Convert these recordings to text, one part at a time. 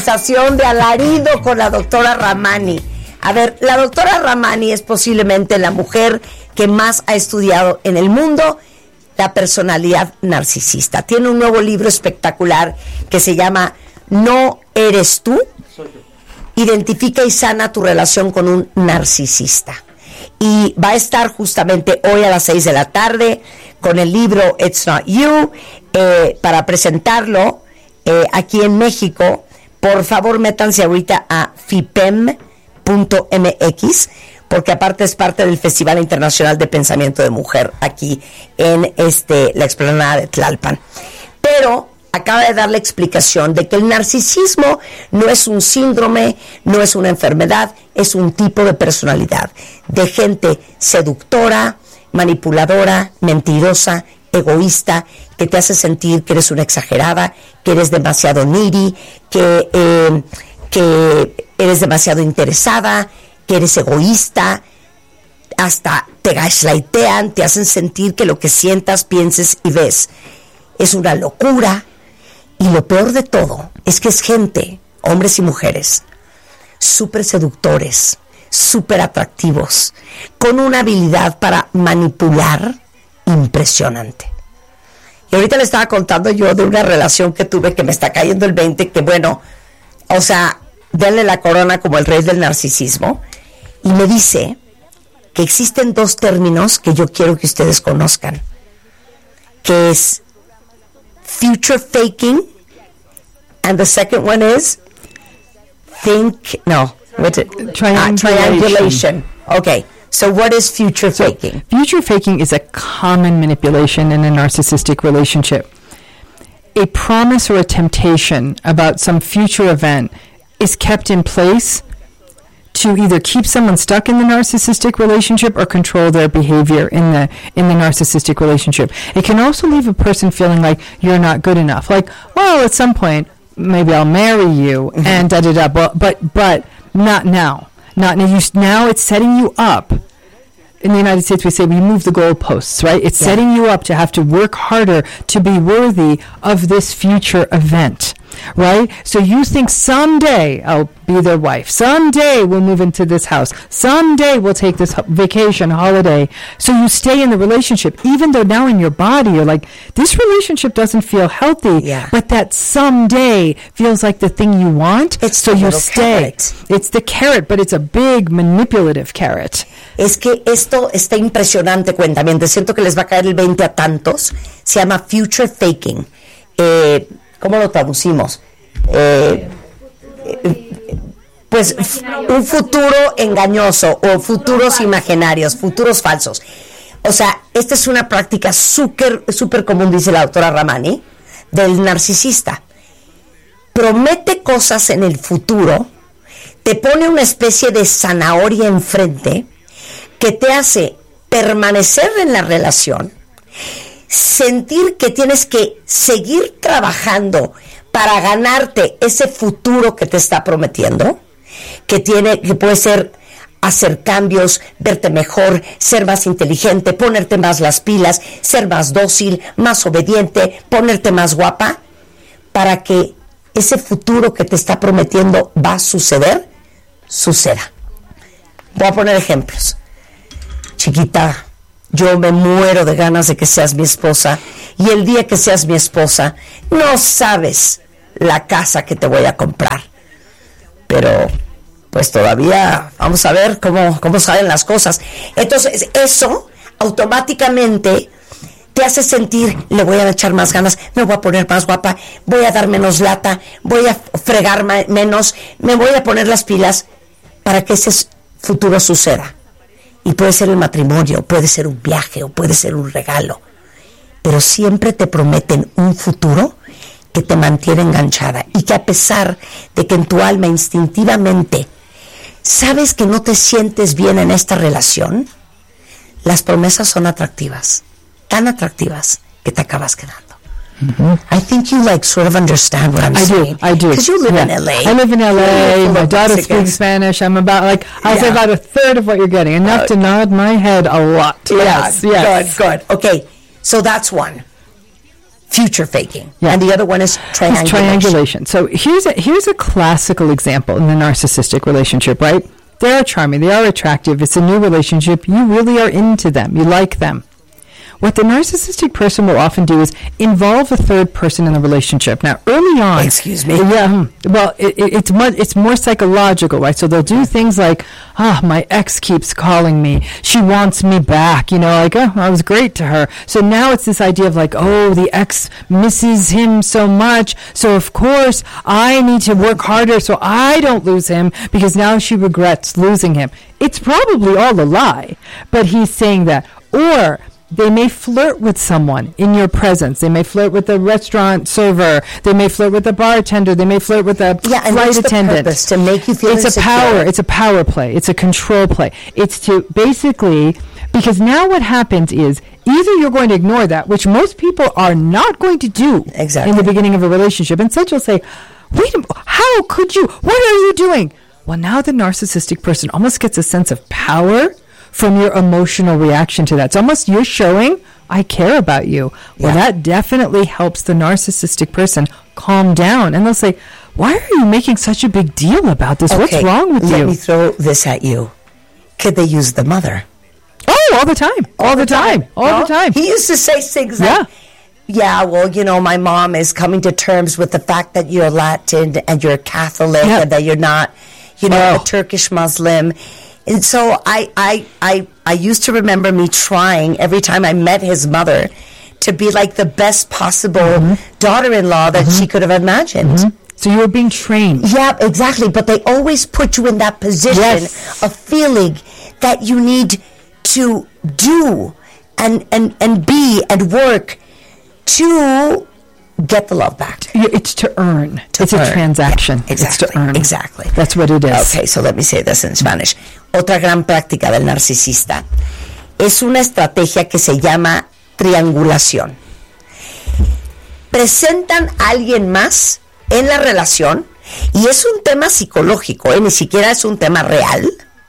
conversación de alarido con la doctora Ramani. A ver, la doctora Ramani es posiblemente la mujer que más ha estudiado en el mundo la personalidad narcisista. Tiene un nuevo libro espectacular que se llama No eres tú. Identifica y sana tu relación con un narcisista. Y va a estar justamente hoy a las 6 de la tarde con el libro It's Not You para presentarlo aquí en México. Por favor, métanse ahorita a FIPEM.mx, porque aparte es parte del Festival Internacional de Pensamiento de Mujer aquí en la explanada de Tlalpan. Pero acaba de dar la explicación de que el narcisismo no es un síndrome, no es una enfermedad, es un tipo de personalidad, de gente seductora, manipuladora, mentirosa, egoísta, que te hace sentir que eres una exagerada, que eres demasiado needy, que eres demasiado interesada, que eres egoísta, hasta te gaslightean, te hacen sentir que lo que sientas, pienses y ves es una locura. Y lo peor de todo es que es gente, hombres y mujeres, súper seductores, súper atractivos, con una habilidad para manipular impresionante. Y ahorita le estaba contando yo de una relación que tuve que me está cayendo el 20, que bueno, o sea, denle la corona como el rey del narcisismo. Y me dice que existen dos términos que yo quiero que ustedes conozcan, que es future faking, and the second one is triangulation. Okay, so what is future faking? Future faking is a common manipulation in a narcissistic relationship. A promise or a temptation about some future event is kept in place to either keep someone stuck in the narcissistic relationship or control their behavior in the narcissistic relationship. It can also leave a person feeling like you're not good enough. Like, well, at some point, maybe I'll marry you and da-da-da, but not now. Not now. Now it's setting you up. In the United States, we say we move the goalposts, right? It's setting you up to have to work harder to be worthy of this future event, right? So you think someday I'll be their wife. Someday we'll move into this house. Someday we'll take this vacation, holiday. So you stay in the relationship, even though now in your body you're like, this relationship doesn't feel healthy, but that someday feels like the thing you want. So you stay. Carrot. It's the carrot, but it's a big manipulative carrot. Es que esto está impresionante, cuentamientos. Siento que les va a caer el 20 a tantos. Se llama future faking. ¿Cómo lo traducimos? Pues un futuro engañoso o futuros imaginarios, futuros falsos. O sea, esta es una práctica súper común, dice la doctora Ramani, del narcisista. Promete cosas en el futuro, te pone una especie de zanahoria enfrente que te hace permanecer en la relación, sentir que tienes que seguir trabajando para ganarte ese futuro que te está prometiendo, que puede ser hacer cambios, verte mejor, ser más inteligente, ponerte más las pilas, ser más dócil, más obediente, ponerte más guapa, para que ese futuro que te está prometiendo va a suceda. Voy a poner ejemplos. Chiquita, yo me muero de ganas de que seas mi esposa, y el día que seas mi esposa, no sabes la casa que te voy a comprar. Pero pues todavía vamos a ver cómo salen las cosas. Entonces eso automáticamente te hace sentir, le voy a echar más ganas, me voy a poner más guapa, voy a dar menos lata, voy a fregar menos, me voy a poner las pilas para que ese futuro suceda. Y puede ser el matrimonio, puede ser un viaje o puede ser un regalo. Pero siempre te prometen un futuro que te mantiene enganchada, y que a pesar de que en tu alma instintivamente sabes que no te sientes bien en esta relación, las promesas son atractivas, tan atractivas que te acabas quedando. I think you sort of understand what I'm saying. I do. Because you live in LA. I live in LA. My daughter speaks Spanish. I'm about I'll say about a third of what you're getting. Enough to nod my head a lot. Yes. Good. Okay. So that's one. future faking. Yeah. And the other one is triangulation. It's triangulation. So here's a classical example in the narcissistic relationship, right? They are charming. They are attractive. It's a new relationship. You really are into them. You like them. What the narcissistic person will often do is involve a third person in the relationship. Now, early on... Excuse me? Yeah. Well, it's more psychological, right? So they'll do things like, my ex keeps calling me. She wants me back. Like, I was great to her. So now it's this idea of like, the ex misses him so much. So, of course, I need to work harder so I don't lose him because now she regrets losing him. It's probably all a lie, but he's saying that. Or... they may flirt with someone in your presence. They may flirt with the restaurant server. They may flirt with the bartender. They may flirt with the flight attendant. Purpose? To make you feel insecure. It's a power play. It's a control play. It's to basically, because now what happens is either you're going to ignore that, which most people are not going to do in the beginning of a relationship. Instead, you'll say, wait a minute, how could you? What are you doing? Well, now the narcissistic person almost gets a sense of power from your emotional reaction to that. It's almost you're showing, I care about you. Well, that definitely helps the narcissistic person calm down. And they'll say, why are you making such a big deal about this? What's wrong with you? Let me throw this at you. Could they use the mother? Oh, all the time. All the time. He used to say things like, my mom is coming to terms with the fact that you're Latin and you're Catholic and that you're not, a Turkish Muslim. And so I used to remember me trying every time I met his mother to be like the best possible daughter-in-law that she could have imagined. So you were being trained. Yeah, exactly. But they always put you in that position of feeling that you need to do and be and work to get the love back. It's to earn. It's a transaction. Yeah, exactly. It's to earn. Exactly. That's what it is. Okay, so let me say this in Spanish. Otra gran práctica del narcisista es una estrategia que se llama triangulación. Presentan a alguien más en la relación y es un tema psicológico, ni siquiera es un tema real.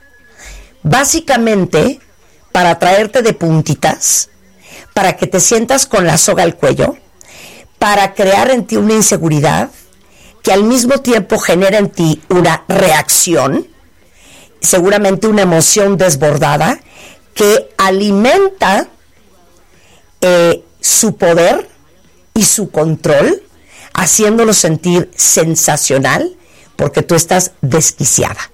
Básicamente para traerte de puntitas, para que te sientas con la soga al cuello, para crear en ti una inseguridad que al mismo tiempo genera en ti una reacción, seguramente una emoción desbordada que alimenta su poder y su control, haciéndolo sentir sensacional porque tú estás desquiciada.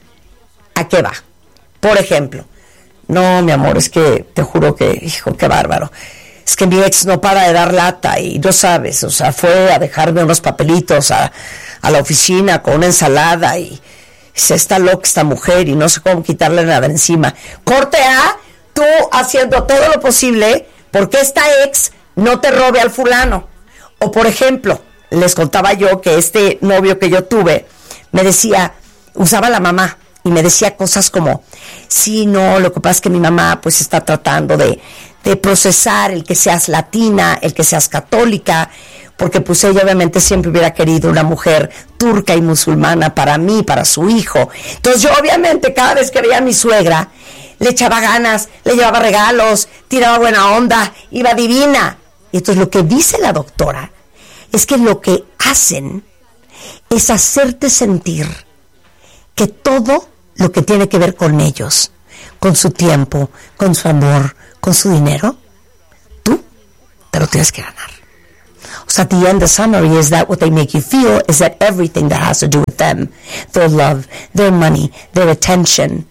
¿A qué va? Por ejemplo, no, mi amor, es que te juro que, hijo, qué bárbaro. Es que mi ex no para de dar lata y no sabes, fue a dejarme unos papelitos a la oficina con una ensalada y se está loca esta mujer y no sé cómo quitarle nada de encima. Corte A, tú haciendo todo lo posible porque esta ex no te robe al fulano. O por ejemplo, les contaba yo que este novio que yo tuve me decía, usaba la mamá y me decía cosas como, sí, no, lo que pasa es que mi mamá pues está tratando de procesar el que seas latina, el que seas católica, porque pues ella obviamente siempre hubiera querido una mujer turca y musulmana para mí, para su hijo. Entonces yo obviamente cada vez que veía a mi suegra, le echaba ganas, le llevaba regalos, tiraba buena onda, iba divina. Y entonces lo que dice la doctora es que lo que hacen es hacerte sentir que todo lo que tiene que ver con ellos, con su tiempo, con su amor, con su dinero, tú te lo tienes que ganar. So at the end, the summary is that what they make you feel is that everything that has to do with them, their love, their money, their attention,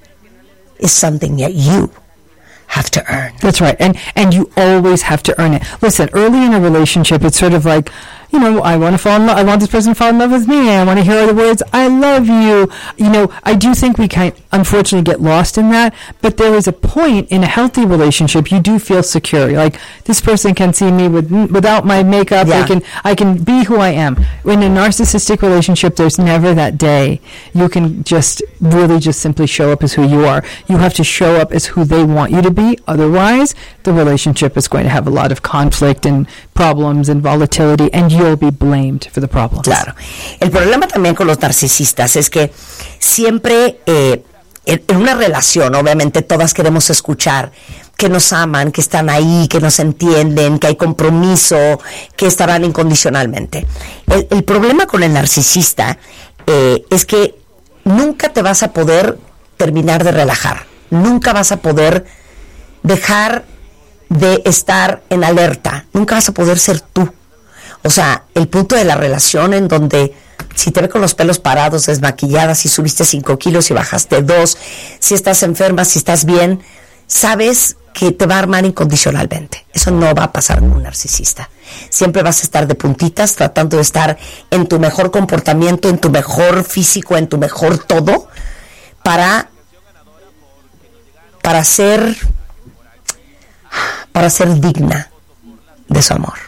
is something that you have to earn. That's right. And you always have to earn it. Listen, early in a relationship, it's sort of like, I want to fall in love. I want this person to fall in love with me. I want to hear the words, I love you. I do think we unfortunately get lost in that. But there is a point in a healthy relationship, you do feel secure. Like, this person can see me without my makeup. Yeah. I can be who I am. In a narcissistic relationship, there's never that day. You can just simply show up as who you are. You have to show up as who they want you to be. Otherwise, the relationship is going to have a lot of conflict and problems and volatility, and you'll be blamed for the problems. Claro. El problema también con los narcisistas es que siempre en una relación, obviamente todas queremos escuchar que nos aman, que están ahí, que nos entienden, que hay compromiso, que estarán incondicionalmente. El problema con el narcisista es que nunca te vas a poder terminar de relajar, nunca vas a poder dejar de estar en alerta, nunca vas a poder ser tú. O sea, el punto de la relación en donde si te ve con los pelos parados, desmaquillada, si subiste 5 kilos y bajaste 2, si estás enferma, si estás bien, sabes que te va a armar incondicionalmente. Eso no va a pasar con un narcisista. Siempre vas a estar de puntitas tratando de estar en tu mejor comportamiento, en tu mejor físico, en tu mejor todo, para ser digna de su amor.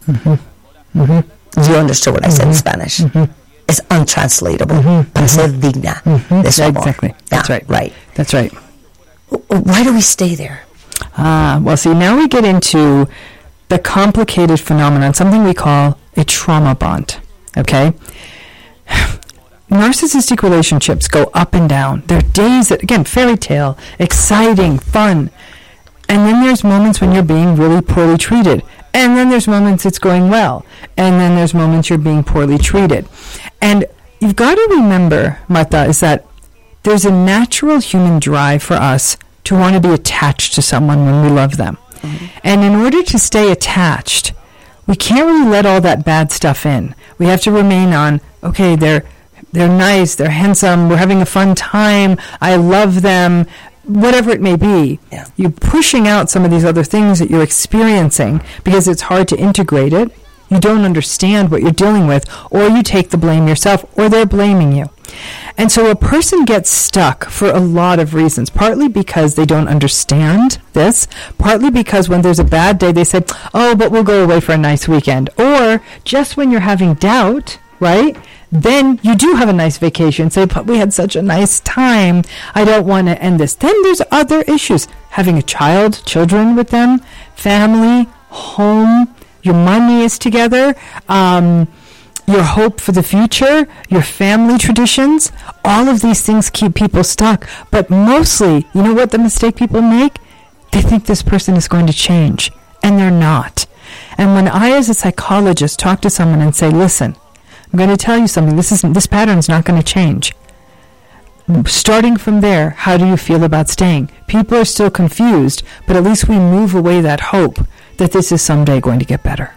You understood what I said in Spanish. It's untranslatable. Para ser digna de su amor. Exactly. That's right. That's right. Why do we stay there? Well, see, now we get into the complicated phenomenon, something we call a trauma bond, okay? Narcissistic relationships go up and down. There are days that, again, fairy tale, exciting, fun. And then there's moments when you're being really poorly treated. And then there's moments it's going well. And then there's moments you're being poorly treated. And you've got to remember, Martha, is that there's a natural human drive for us to want to be attached to someone when we love them. Mm-hmm. And in order to stay attached, we can't really let all that bad stuff in. We have to remain on, okay, they're nice, they're handsome, we're having a fun time, I love them, whatever it may be. Yeah. You're pushing out some of these other things that you're experiencing because it's hard to integrate it. You don't understand what you're dealing with, or you take the blame yourself, or they're blaming you. And so a person gets stuck for a lot of reasons, partly because they don't understand this, partly because when there's a bad day, they said, oh, but we'll go away for a nice weekend. Or just when you're having doubt, right, then you do have a nice vacation. Say, but we had such a nice time. I don't want to end this. Then there's other issues. Having a child, children with them, family, home, your money is together, your hope for the future, your family traditions, all of these things keep people stuck. But mostly, you know what the mistake people make? They think this person is going to change, and they're not. And when I, as a psychologist, talk to someone and say, listen, I'm going to tell you something, this pattern's not going to change. Starting from there, how do you feel about staying? People are still confused, but at least we move away that hope that this is someday going to get better.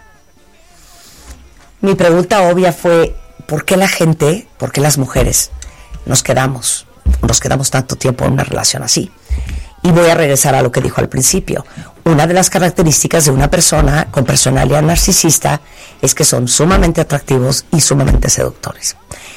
Mi pregunta obvia fue, ¿por qué la gente, por qué las mujeres nos quedamos tanto tiempo en una relación así? Y voy a regresar a lo que dijo al principio. Una de las características de una persona con personalidad narcisista es que son sumamente atractivos y sumamente seductores.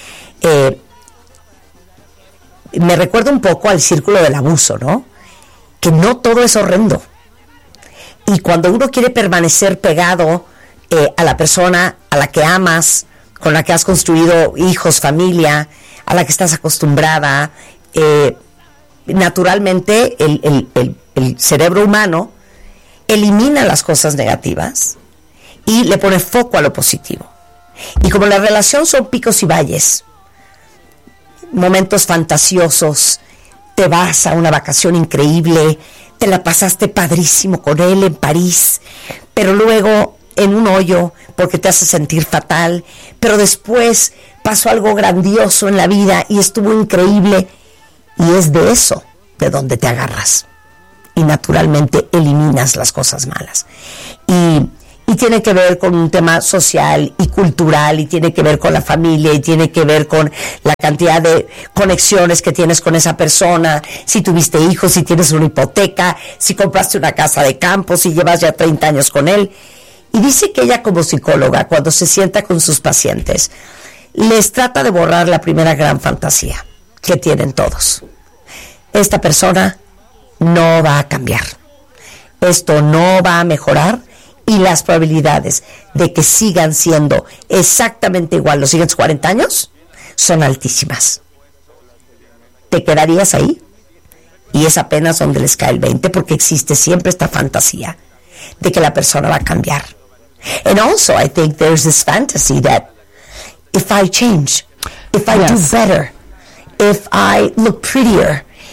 Me recuerda un poco al círculo del abuso, ¿no? Que no todo es horrendo. Y cuando uno quiere permanecer pegado a la persona a la que amas, con la que has construido hijos, familia, a la que estás acostumbrada, naturalmente el cerebro humano elimina las cosas negativas y le pone foco a lo positivo. Y como la relación son picos y valles, momentos fantasiosos, te vas a una vacación increíble, te la pasaste padrísimo con él en París, pero luego en un hoyo porque te hace sentir fatal, pero después pasó algo grandioso en la vida y estuvo increíble, y es de eso de donde te agarras y naturalmente eliminas las cosas malas. Y tiene que ver con un tema social y cultural, y tiene que ver con la familia, y tiene que ver con la cantidad de conexiones que tienes con esa persona, si tuviste hijos, si tienes una hipoteca, si compraste una casa de campo, si llevas ya 30 años con él. Y dice que ella, como psicóloga, cuando se sienta con sus pacientes, les trata de borrar la primera gran fantasía que tienen todos. Esta persona no va a cambiar, esto no va a mejorar, y las probabilidades de que sigan siendo exactamente igual los siguientes 40 años son altísimas. ¿Te quedarías ahí? Y es apenas donde les cae el 20, porque existe siempre esta fantasía de que la persona va a cambiar. And also I think there's this fantasy that if I change, if I do better, if I look prettier,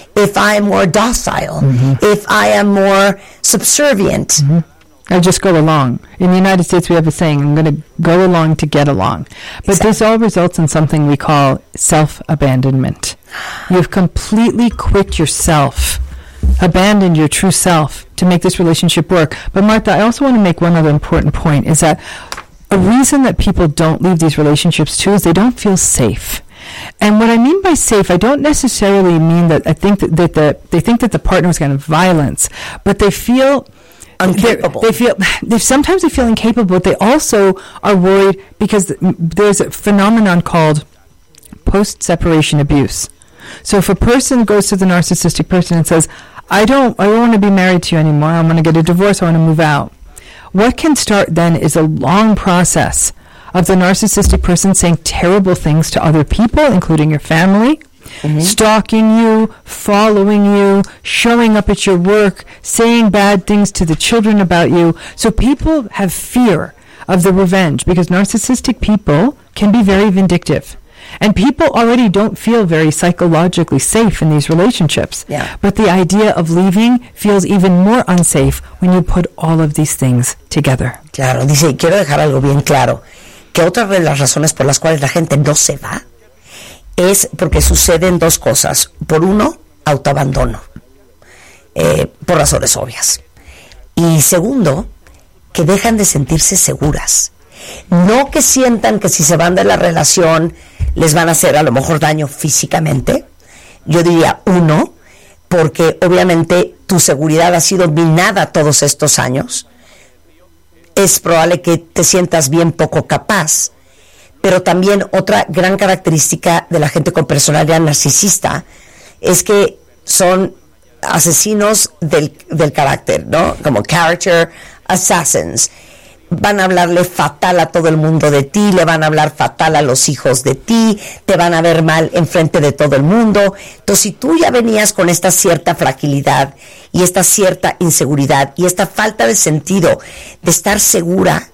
if I am more docile, if I am more subservient. I just go along. In the United States, we have a saying, I'm going to go along to get along. But this all results in something we call self-abandonment. You've completely quit yourself, abandoned your true self to make this relationship work. But Martha, I also want to make one other important point, is that a reason that people don't leave these relationships too is they don't feel safe. And what I mean by safe, I don't necessarily mean that they think that the partner is going to violence, but they feel incapable. Sometimes they feel incapable, but they also are worried because there's a phenomenon called post-separation abuse. So if a person goes to the narcissistic person and says, I don't want to be married to you anymore, I'm going to get a divorce, I want to move out. What can start then is a long process of the narcissistic person saying terrible things to other people, including your family, stalking you, following you, showing up at your work, saying bad things to the children about you. So people have fear of the revenge because narcissistic people can be very vindictive. And people already don't feel very psychologically safe in these relationships. Yeah. But the idea of leaving feels even more unsafe when you put all of these things together. Claro, dice, quiero dejar algo bien claro, que otra de las razones por las cuales la gente no se va es porque suceden dos cosas. Por uno, autoabandono, por razones obvias. Y segundo, que dejan de sentirse seguras. No que sientan que si se van de la relación les van a hacer a lo mejor daño físicamente. Yo diría uno, porque obviamente tu seguridad ha sido minada todos estos años. Es probable que te sientas bien poco capaz. Pero también otra gran característica de la gente con personalidad narcisista es que son asesinos del carácter, ¿no? Como character assassins. Van a hablarle fatal a todo el mundo de ti, le van a hablar fatal a los hijos de ti, te van a ver mal enfrente de todo el mundo. Entonces, si tú ya venías con esta cierta fragilidad y esta cierta inseguridad y esta falta de sentido de estar segura,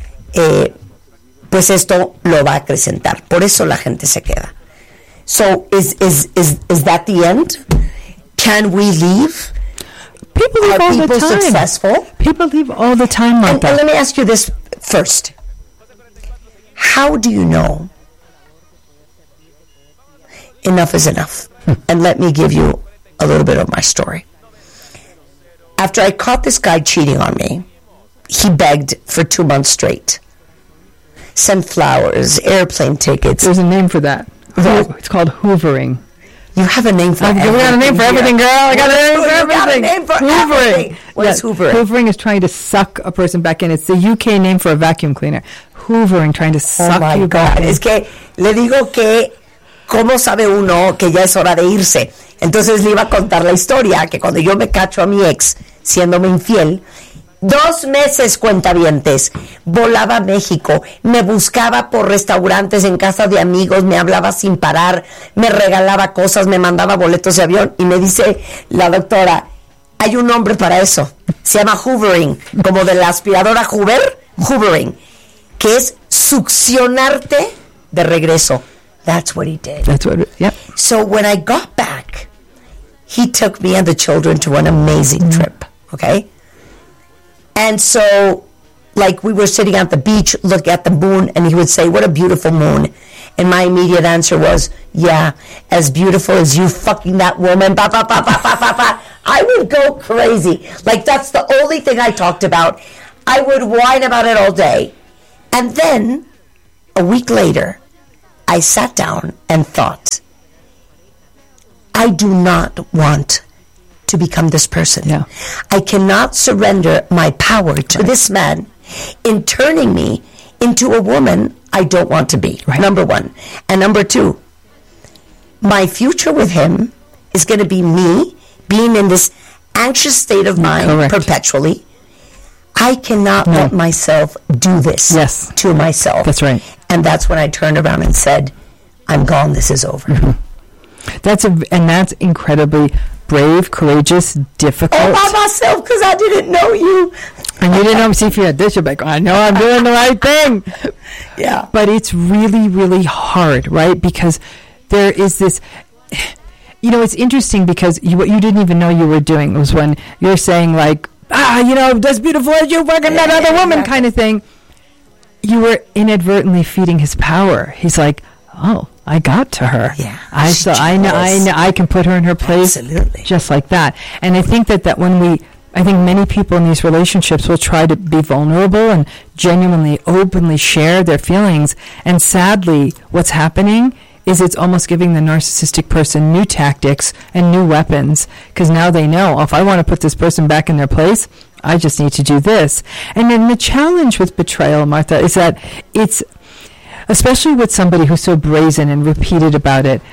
pues esto lo va a acrecentar. Por eso la gente se queda. So, is that the end? Can we leave? People leave all the time. Successful? People leave all the time, Martha. And let me ask you this first. How do you know enough is enough? And let me give you a little bit of my story. After I caught this guy cheating on me, he begged for 2 months straight. Sent flowers, airplane tickets. There's a name for that. It's called hoovering. You have a name for everything. We got a name for everything, girl. I got a name for everything. You got a name for everything. What is hoovering? Hoovering is trying to suck a person back in. It's the UK name for a vacuum cleaner. Hoovering, trying to suck you back in. Es que le digo que, ¿cómo sabe uno que ya es hora de irse? Entonces le iba a contar la historia, que cuando yo me cacho a mi ex, siéndome infiel, 2 meses, cuentavientes, volaba a México, me buscaba por restaurantes, en casa de amigos, me hablaba sin parar, me regalaba cosas, me mandaba boletos de avión, y me dice la doctora, hay un nombre para eso, se llama hoovering, como de la aspiradora Hoover, hoovering, que es succionarte de regreso. That's what he did. That's what, yep. So when I got back, he took me and the children to an amazing trip, okay? And so, like, we were sitting at the beach, look at the moon, and he would say, what a beautiful moon. And my immediate answer was, yeah, as beautiful as you fucking that woman, ba, ba, ba, ba, ba, ba, ba. I would go crazy. Like, that's the only thing I talked about. I would whine about it all day. And then, a week later, I sat down and thought, I do not want to become this person. Yeah. I cannot surrender my power to this man in turning me into a woman I don't want to be, number one. And number two, my future with him is going to be me being in this anxious state of mind perpetually. I cannot let myself do this to myself. That's right. And that's when I turned around and said, I'm gone, this is over. Mm-hmm. That's incredibly brave, courageous, difficult. All by myself, because I didn't know you. And you didn't know me. See, if you had this, you're like, I know I'm doing the right thing. Yeah. But it's really, really hard, right? Because there is this, it's interesting because what you didn't even know you were doing was when you're saying like, as beautiful as you, fucking that other woman kind of thing. You were inadvertently feeding his power. He's like, oh, I got to her. Yeah. I know, I can put her in her place. Absolutely. Just like that. And I think that I think many people in these relationships will try to be vulnerable and genuinely, openly share their feelings. And sadly, what's happening is it's almost giving the narcissistic person new tactics and new weapons, because now they know, if I want to put this person back in their place, I just need to do this. And then the challenge with betrayal, Martha, is that it's, especially with somebody who's so brazen and repeated about it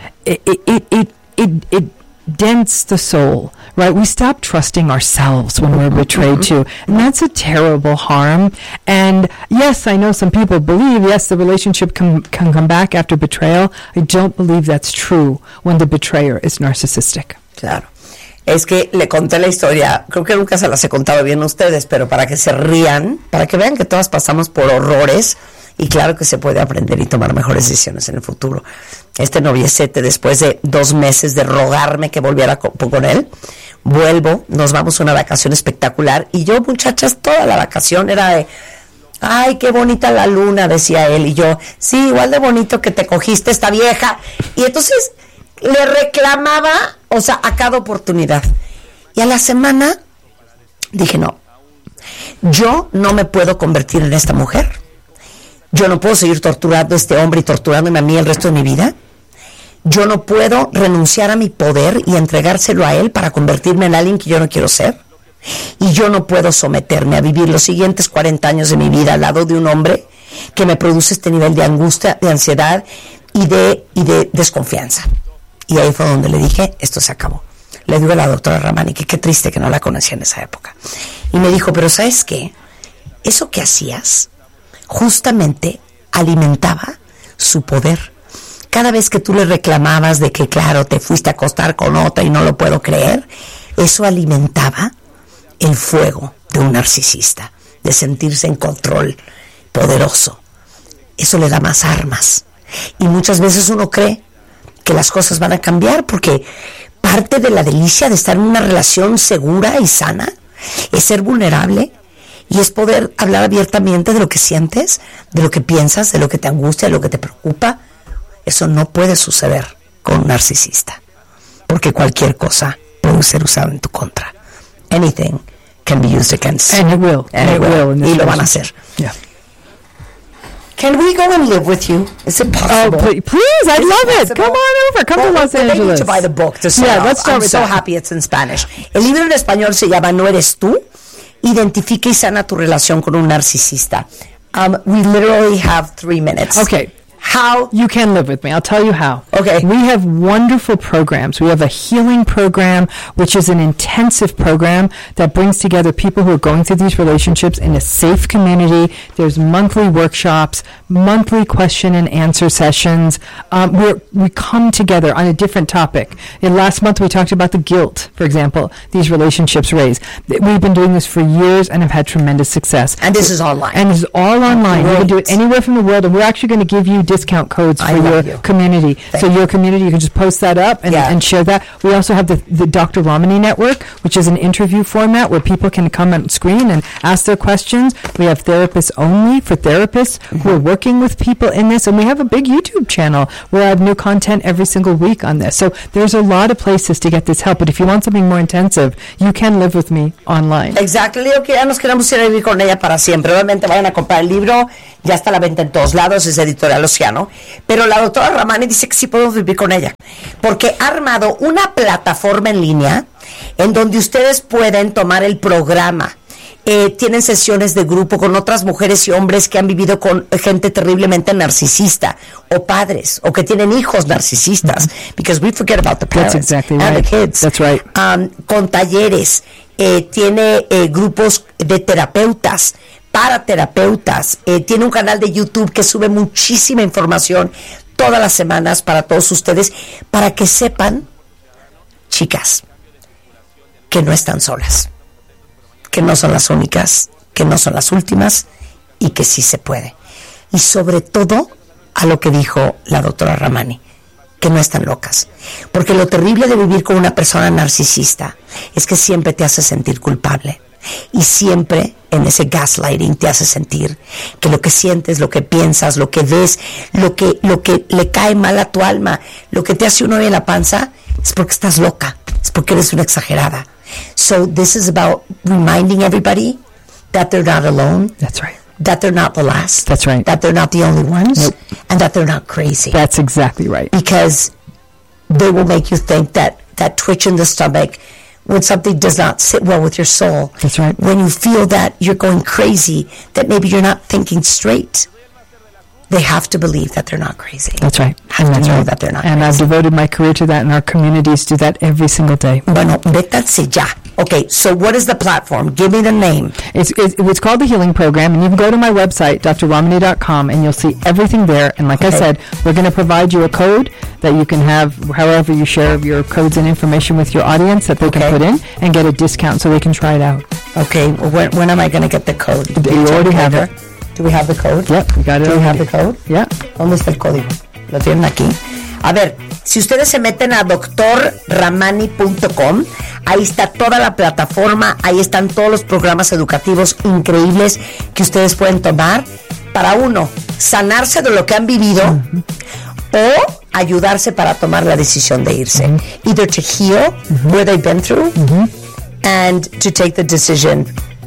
dents the soul, right? We stop trusting ourselves when we're betrayed too. And that's a terrible harm. And yes, I know some people believe, yes, the relationship can come back after betrayal. I don't believe that's true when the betrayer is narcissistic. Claro. Es que le conté la historia, creo que nunca se las he contado bien a ustedes, pero para que se rían, para que vean que todas pasamos por horrores, y claro que se puede aprender y tomar mejores decisiones en el futuro. Este noviecete, después de 2 meses de rogarme que volviera con él, vuelvo, nos vamos a una vacación espectacular, y yo, muchachas, toda la vacación era de, ay, qué bonita la luna, decía él, y yo, sí, igual de bonito que te cogiste esta vieja, y entonces le reclamaba, o sea, a cada oportunidad. Y a la semana dije, no, yo no me puedo convertir en esta mujer. Yo no puedo seguir torturando a este hombre y torturándome a mí el resto de mi vida. Yo no puedo renunciar a mi poder y entregárselo a él para convertirme en alguien que yo no quiero ser. Y yo no puedo someterme a vivir los siguientes 40 años de mi vida al lado de un hombre que me produce este nivel de angustia, de ansiedad y de desconfianza. Y ahí fue donde le dije, esto se acabó. Le digo a la doctora Ramani que qué triste que no la conocía en esa época. Y me dijo, pero ¿sabes qué? Eso que hacías justamente alimentaba su poder. Cada vez que tú le reclamabas de que, claro, te fuiste a acostar con otra y no lo puedo creer, eso alimentaba el fuego de un narcisista, de sentirse en control, poderoso. Eso le da más armas. Y muchas veces uno cree que las cosas van a cambiar, porque parte de la delicia de estar en una relación segura y sana es ser vulnerable y es poder hablar abiertamente de lo que sientes, de lo que piensas, de lo que te angustia, de lo que te preocupa. Eso no puede suceder con un narcisista, porque cualquier cosa puede ser usada en tu contra. Anything can be used against you. And it will. And it will. Y lo van a hacer. Yeah. Can we go and live with you? Is it possible? Oh, please, I'd love it. Come on over. Come to Los Angeles. They need to buy the book to start off. Let's start I'm with so that. happy it's in Spanish. El libro en español se llama No Eres Tú. Identifica y sana tu relación con un narcisista. We literally have 3 minutes. Okay. How? You can live with me. I'll tell you how. Okay. We have wonderful programs. We have a healing program, which is an intensive program that brings together people who are going through these relationships in a safe community. There's monthly workshops, monthly question and answer sessions. We come together on a different topic. Last month we talked about the guilt, for example, these relationships raise. We've been doing this for years and have had tremendous success. And this is online. And this is all online. Great. You can do it anywhere from the world, and we're actually going to give you discount codes for your community. So your community, you can just post that up and share that. We also have the Dr. Ramani Network, which is an interview format where people can come on screen and ask their questions. We have therapists only for therapists who are working with people in this. And we have a big YouTube channel where I have new content every single week on this. So there's a lot of places to get this help. But if you want something more intensive, you can live with me online. Exactly. Digo que ya nos queremos ir a vivir con ella para siempre. Obviamente vayan a comprar el libro. Ya está a la venta en todos lados. Es Editorial Océano. Pero la doctora Ramani dice que sí podemos vivir con ella, porque ha armado una plataforma en línea en donde ustedes pueden tomar el programa. Tienen sesiones de grupo con otras mujeres y hombres que han vivido con gente terriblemente narcisista, o padres, o que tienen hijos narcisistas, because we forget about the parents. That's exactly and right. the kids. That's right. Con talleres, tiene grupos de terapeutas, para terapeutas, tiene un canal de YouTube que sube muchísima información todas las semanas para todos ustedes, para que sepan, chicas, que no están solas, que no son las únicas, que no son las últimas, y que sí se puede. Y sobre todo, a lo que dijo la doctora Ramani, que no están locas. Porque lo terrible de vivir con una persona narcisista es que siempre te hace sentir culpable. Y siempre en ese gaslighting te hace sentir que lo que sientes, lo que piensas, lo que ves, lo que le cae mal a tu alma, lo que te hace un hoyo en la panza, es porque estás loca, es porque eres una exagerada. So this is about reminding everybody that they're not alone. That's right. That they're not the last. That's right. That they're not the only ones. Nope. And that they're not crazy. That's exactly right. Because they will make you think that twitch in the stomach when something does not sit well with your soul. That's right. When you feel that you're going crazy, that maybe you're not thinking straight, they have to believe that they're not crazy. That's right. Have to know that they're not and crazy. I've devoted my career to that, and our communities do that every single day. Bueno, métanse ya. Okay, so what is the platform? Give me the name. It's called the Healing Program, and you can go to my website, drramani.com, and you'll see everything there. And like I said, we're going to provide you a code that you can have however you share your codes and information with your audience that they can put in and get a discount so they can try it out. Okay, when am I going to get the code? You already have it. Do we have the code? Yep, we got it. Do we have the code? Yeah. ¿Dónde está el código? Lo tienen aquí. A ver, si ustedes se meten a drramani.com, ahí está toda la plataforma, ahí están todos los programas educativos increíbles que ustedes pueden tomar para uno, sanarse de lo que han vivido o ayudarse para tomar la decisión de irse. Either to heal what they've been through and to take the decision.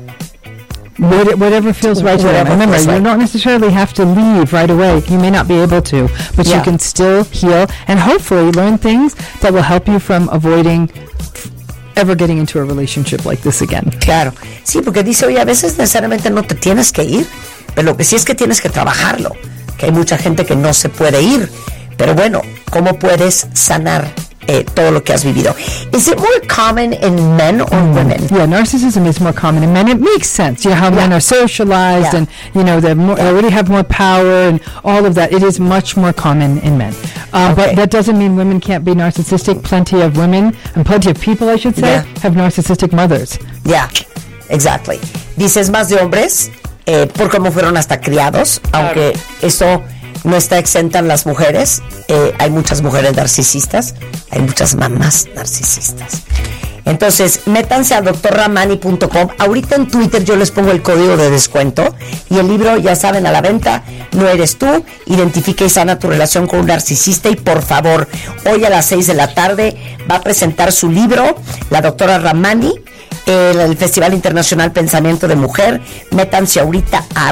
Whatever feels right to them. Remember, you don't necessarily have to leave right away. You may not be able to, but you can still heal and hopefully learn things that will help you from avoiding ever getting into a relationship like this again. Claro. Sí, porque dice, oye, a veces necesariamente no te tienes que ir, pero lo que sí es que tienes que trabajarlo. Que hay mucha gente que no se puede ir. Pero bueno, ¿cómo puedes sanar todo lo que has vivido? Is it more common in men or women? Yeah, narcissism is more common in men. It makes sense. You know how men are socialized and, you know, they already have more power and all of that. It is much more common in men. But that doesn't mean women can't be narcissistic. Plenty of women, and plenty of people, I should say, have narcissistic mothers. Yeah, exactly. Dices más de hombres por cómo fueron hasta criados, aunque eso no está exenta en las mujeres. Hay muchas mujeres narcisistas, hay muchas mamás narcisistas. Entonces, métanse a drramani.com. Ahorita en Twitter yo les pongo el código de descuento y el libro, ya saben, a la venta. No eres tú, identifica y sana tu relación con un narcisista. Y por favor, hoy a las 6 de la tarde va a presentar su libro, la doctora Ramani, el Festival Internacional Pensamiento de Mujer. Métanse ahorita a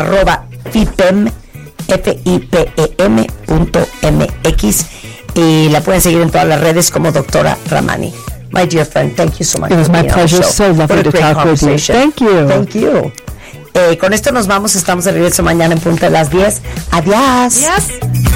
@fipem.mx y la pueden seguir en todas las redes como doctora Ramani. My dear friend, thank you so much. It was my pleasure. So lovely to talk with you. Thank you. Thank you. Con esto nos vamos. Estamos de regreso mañana en punto de las 10. Adiós. Yes.